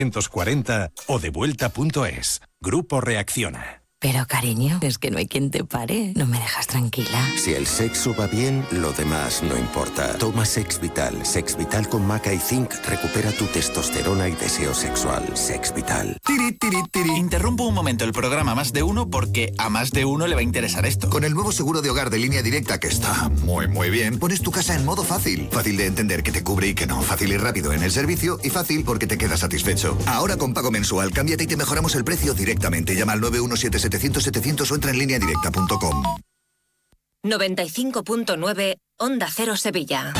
140 o devuelta.es. Grupo Reacciona. Pero cariño, es que no hay quien te pare. No me dejas tranquila. Si el sexo va bien, lo demás no importa. Toma Sex Vital. Sex Vital con maca y zinc recupera tu testosterona y deseo sexual. Sex Vital. Tiri, tiri, tiri. Interrumpo un momento el programa Más de Uno porque a más de uno le va a interesar esto. Con el nuevo seguro de hogar de Línea Directa, que está muy bien, pones tu casa en modo fácil. Fácil de entender que te cubre y que no. Fácil y rápido en el servicio y fácil porque te quedas satisfecho. Ahora con pago mensual, cámbiate y te mejoramos el precio directamente. Llama al 917-700-700 o entra en lineadirecta.com. 95.9 Onda Cero Sevilla.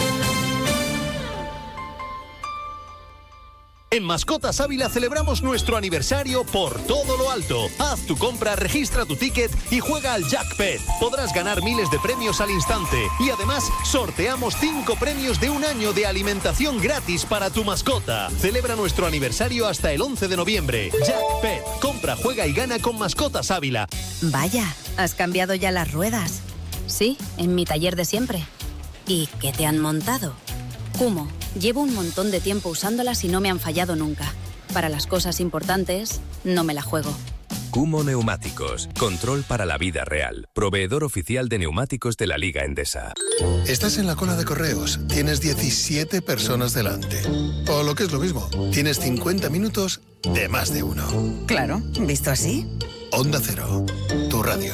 En Mascotas Ávila celebramos nuestro aniversario por todo lo alto. Haz tu compra, registra tu ticket y juega al Jackpet. Podrás ganar miles de premios al instante. Y además, sorteamos 5 premios de un año de alimentación gratis para tu mascota. Celebra nuestro aniversario hasta el 11 de noviembre. Jackpet. Compra, juega y gana con Mascotas Ávila. Vaya, ¿has cambiado ya las ruedas? Sí, en mi taller de siempre. ¿Y qué te han montado? Kummo. Llevo un montón de tiempo usándolas y no me han fallado nunca. Para las cosas importantes, no me la juego. Kummo Neumáticos. Control para la vida real. Proveedor oficial de neumáticos de la Liga Endesa. Estás en la cola de correos. Tienes 17 personas delante. O lo que es lo mismo, tienes 50 minutos de más de uno. Claro, ¿visto así? Onda Cero, tu radio.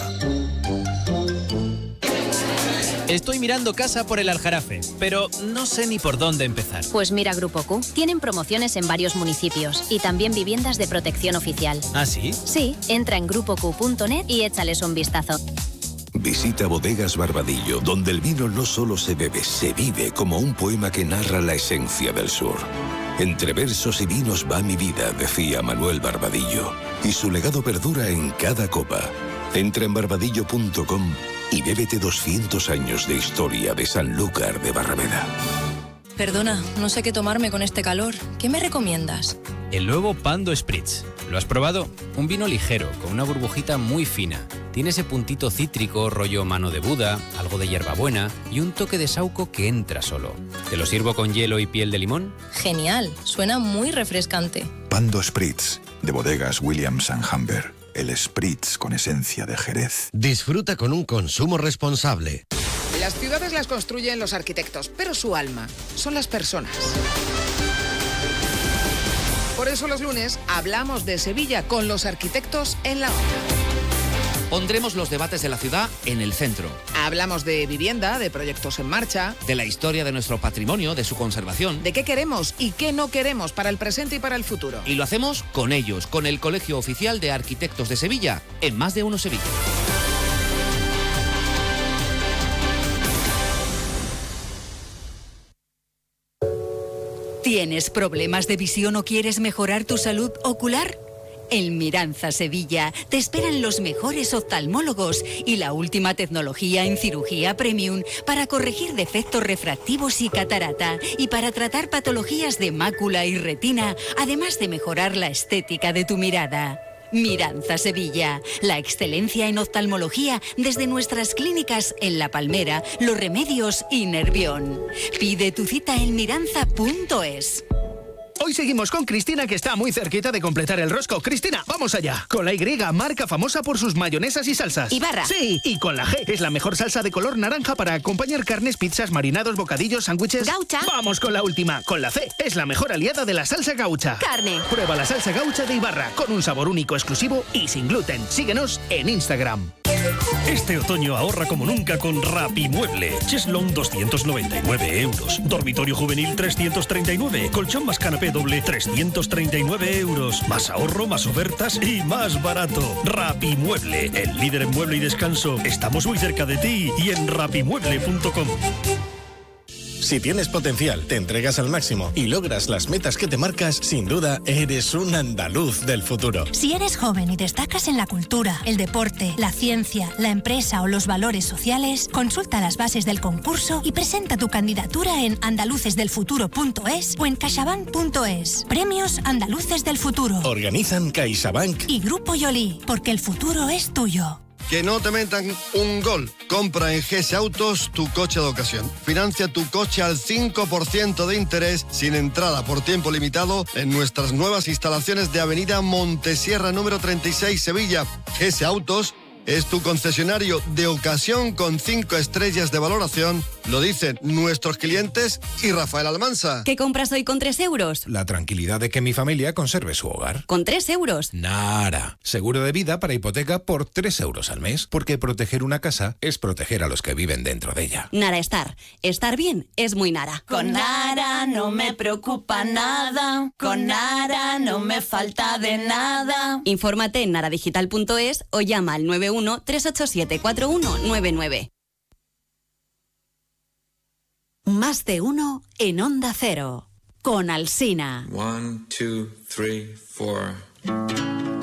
Estoy mirando casa por el Aljarafe, pero no sé ni por dónde empezar. Pues mira Grupo Q. Tienen promociones en varios municipios y también viviendas de protección oficial. ¿Ah, sí? Sí, entra en grupoq.net y échales un vistazo. Visita Bodegas Barbadillo, donde el vino no solo se bebe, se vive como un poema que narra la esencia del sur. Entre versos y vinos va mi vida, decía Manuel Barbadillo, y su legado perdura en cada copa. Entra en barbadillo.com y bébete 200 años de historia de Sanlúcar de Barrameda. Perdona, no sé qué tomarme con este calor. ¿Qué me recomiendas? El nuevo Pando Spritz. ¿Lo has probado? Un vino ligero, con una burbujita muy fina. Tiene ese puntito cítrico, rollo mano de Buda, algo de hierbabuena y un toque de saúco que entra solo. ¿Te lo sirvo con hielo y piel de limón? Genial, suena muy refrescante. Pando Spritz, de Bodegas Williams & Humber. El Spritz con esencia de Jerez. Disfruta con un consumo responsable. Las ciudades las construyen los arquitectos, pero su alma son las personas. Por eso los lunes hablamos de Sevilla con los arquitectos en la onda. Pondremos los debates de la ciudad en el centro. Hablamos de vivienda, de proyectos en marcha, de la historia de nuestro patrimonio, de su conservación, de qué queremos y qué no queremos para el presente y para el futuro. Y lo hacemos con ellos, con el Colegio Oficial de Arquitectos de Sevilla, en Más de Uno Sevilla. ¿Tienes problemas de visión o quieres mejorar tu salud ocular? En Miranza Sevilla te esperan los mejores oftalmólogos y la última tecnología en cirugía premium para corregir defectos refractivos y catarata y para tratar patologías de mácula y retina, además de mejorar la estética de tu mirada. Miranza Sevilla, la excelencia en oftalmología desde nuestras clínicas en La Palmera, Los Remedios y Nervión. Pide tu cita en miranza.es. Hoy seguimos con Cristina, que está muy cerquita de completar el rosco. Cristina, vamos allá. Con la Y, marca famosa por sus mayonesas y salsas. Ibarra. Sí, y con la G, es la mejor salsa de color naranja para acompañar carnes, pizzas, marinados, bocadillos, sándwiches. Gaucha. Vamos con la última, con la C, es la mejor aliada de la salsa gaucha. Carne. Prueba la salsa gaucha de Ibarra, con un sabor único, exclusivo y sin gluten. Síguenos en Instagram. Este otoño ahorra como nunca con Rapimueble. Cheslong 299 euros. Dormitorio juvenil 339. Colchón más canapé doble 339 euros. Más ahorro, más ofertas y más barato. Rapimueble, el líder en mueble y descanso. Estamos muy cerca de ti y en rapimueble.com. Si tienes potencial, te entregas al máximo y logras las metas que te marcas, sin duda eres un andaluz del futuro. Si eres joven y destacas en la cultura, el deporte, la ciencia, la empresa o los valores sociales, consulta las bases del concurso y presenta tu candidatura en andalucesdelfuturo.es o en caixabank.es. Premios Andaluces del Futuro. Organizan CaixaBank y Grupo Yoli, porque el futuro es tuyo. Que no te metan un gol. Compra en GS Autos tu coche de ocasión. Financia tu coche al 5% de interés sin entrada por tiempo limitado en nuestras nuevas instalaciones de Avenida Montesierra número 36, Sevilla. GS Autos es tu concesionario de ocasión con 5 estrellas de valoración. Lo dicen nuestros clientes y Rafael Almansa. ¿Qué compras hoy con 3 euros? La tranquilidad de que mi familia conserve su hogar. ¿Con 3 euros? Nara. Seguro de vida para hipoteca por 3 euros al mes. Porque proteger una casa es proteger a los que viven dentro de ella. Nara Estar. Estar bien es muy Nara. Con Nara no me preocupa nada. Con Nara no me falta de nada. Infórmate en naradigital.es o llama al 91-387-4199. Más de uno en Onda Cero. Con Alsina. 1, 2, 3, 4.